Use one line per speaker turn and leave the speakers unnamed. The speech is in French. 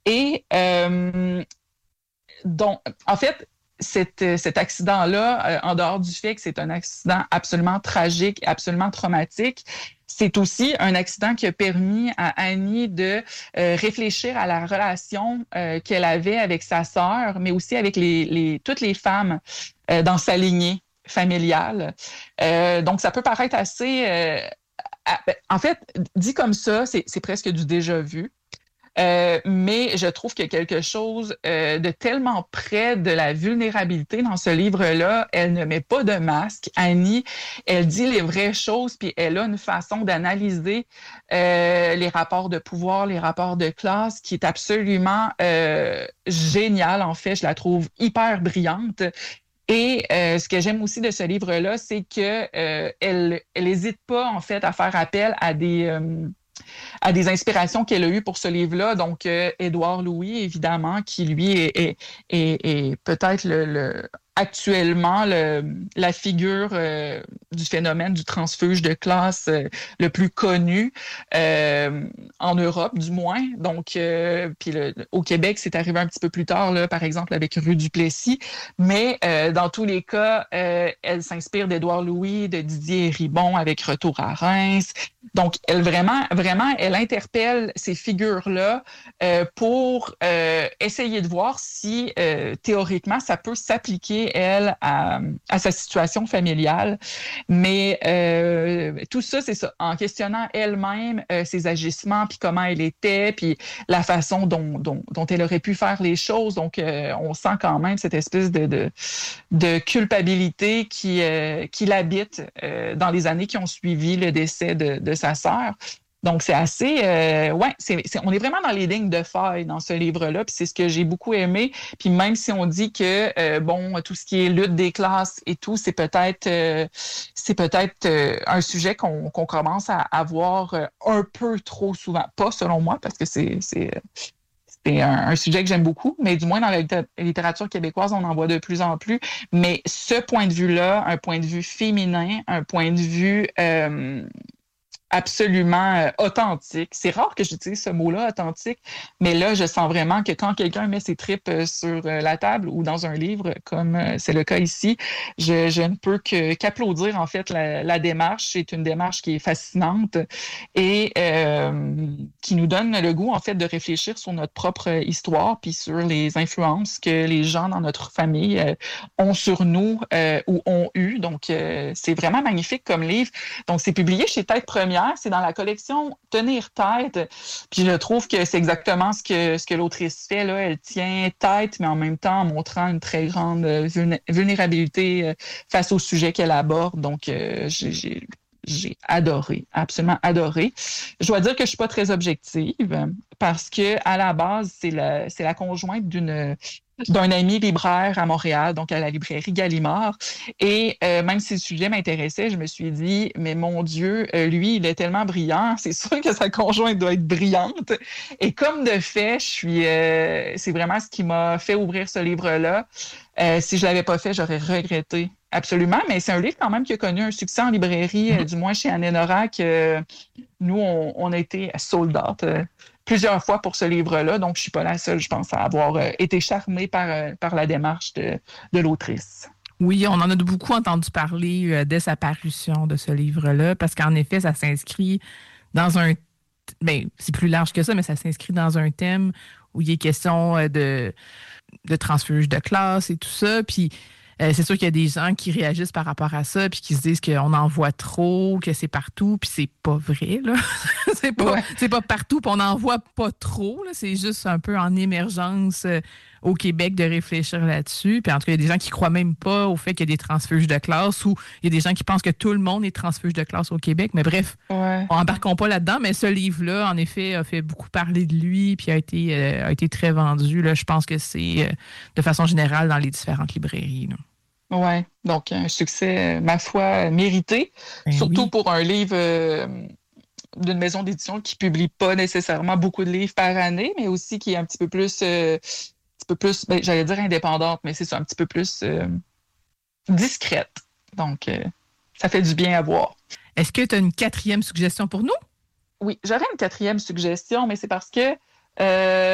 Et donc, en fait, cet accident-là, en dehors du fait que c'est un accident absolument tragique, absolument traumatique, c'est aussi un accident qui a permis à Annie de réfléchir à la relation qu'elle avait avec sa sœur, mais aussi avec toutes les femmes dans sa lignée familiale. Donc, ça peut paraître assez... en fait, dit comme ça, c'est presque du déjà vu. Mais je trouve qu'il y a quelque chose de tellement près de la vulnérabilité dans ce livre-là. Elle ne met pas de masque. Annie, elle dit les vraies choses, puis elle a une façon d'analyser les rapports de pouvoir, les rapports de classe, qui est absolument géniale, en fait. Je la trouve hyper brillante. Et ce que j'aime aussi de ce livre-là, c'est que elle hésite pas, en fait, à faire appel à des inspirations qu'elle a eues pour ce livre-là. Donc, Édouard Louis, évidemment, qui, lui, est peut-être actuellement la figure du phénomène du transfuge de classe le plus connu en Europe, du moins. Donc, puis au Québec, c'est arrivé un petit peu plus tard, là, par exemple, avec Rue Duplessis. Mais dans tous les cas, elle s'inspire d'Édouard Louis, de Didier Ribon avec Retour à Reims. Donc, elle vraiment, elle interpelle ces figures-là pour essayer de voir si théoriquement ça peut s'appliquer, elle, à sa situation familiale. Mais tout ça, c'est ça, en questionnant elle-même ses agissements, puis comment elle était, puis la façon dont elle aurait pu faire les choses. Donc, on sent quand même cette espèce de culpabilité qui l'habite dans les années qui ont suivi le décès de sa sœur. Donc, c'est assez... on est vraiment dans les lignes de faille dans ce livre-là, puis c'est ce que j'ai beaucoup aimé. Puis même si on dit que, tout ce qui est lutte des classes et tout, c'est peut-être un sujet qu'on commence à avoir un peu trop souvent. Pas selon moi, parce que c'est un sujet que j'aime beaucoup, mais du moins dans la littérature québécoise, on en voit de plus en plus. Mais ce point de vue-là, un point de vue féminin, un point de vue absolument authentique. C'est rare que j'utilise ce mot-là, authentique, mais là, je sens vraiment que quand quelqu'un met ses tripes sur la table ou dans un livre, comme c'est le cas ici, je ne peux qu'applaudir en fait la démarche. C'est une démarche qui est fascinante et qui nous donne le goût en fait de réfléchir sur notre propre histoire puis sur les influences que les gens dans notre famille ont sur nous ou ont eu. Donc, c'est vraiment magnifique comme livre. Donc, c'est publié chez Tête Première. C'est dans la collection Tenir tête. Puis je trouve que c'est exactement ce que l'autrice fait, là. Elle tient tête, mais en même temps en montrant une très grande vulnérabilité face au sujet qu'elle aborde. Donc, j'ai adoré, absolument adoré. Je dois dire que je suis pas très objective parce que à la base, c'est la conjointe d'un ami libraire à Montréal, donc à la librairie Gallimard. Et même si le sujet m'intéressait, je me suis dit, mais mon Dieu, lui, il est tellement brillant, c'est sûr que sa conjointe doit être brillante. Et comme de fait, c'est vraiment ce qui m'a fait ouvrir ce livre-là. Si je l'avais pas fait, j'aurais regretté. Absolument, mais c'est un livre quand même qui a connu un succès en librairie, du moins chez Anne Nora, que nous, on a été sold out plusieurs fois pour ce livre-là. Donc, je suis pas la seule, je pense, à avoir été charmée par la démarche de l'autrice.
Oui, on en a beaucoup entendu parler dès sa parution de ce livre-là, parce qu'en effet, ça s'inscrit dans un... Ben, c'est plus large que ça, mais ça s'inscrit dans un thème où il est question de transfuge de classe et tout ça. Puis, c'est sûr qu'il y a des gens qui réagissent par rapport à ça, puis qui se disent qu'on en voit trop, que c'est partout, puis c'est pas vrai, là. C'est pas partout, puis on n'en voit pas trop, là. C'est juste un peu en émergence au Québec de réfléchir là-dessus. Puis en tout cas, il y a des gens qui croient même pas au fait qu'il y a des transfuges de classe, ou il y a des gens qui pensent que tout le monde est transfuge de classe au Québec. Mais bref, on embarquons pas là-dedans. Mais ce livre-là, en effet, a fait beaucoup parler de lui, puis a été très vendu. Là. Je pense que c'est de façon générale dans les différentes librairies.
Oui, donc un succès, ma foi, mérité, surtout pour un livre d'une maison d'édition qui publie pas nécessairement beaucoup de livres par année, mais aussi qui est un petit peu plus, j'allais dire indépendante, mais c'est ça, un petit peu plus discrète. Donc, ça fait du bien à voir.
Est-ce que tu as une 4e suggestion pour nous?
Oui, j'aurais une 4e suggestion, mais c'est parce que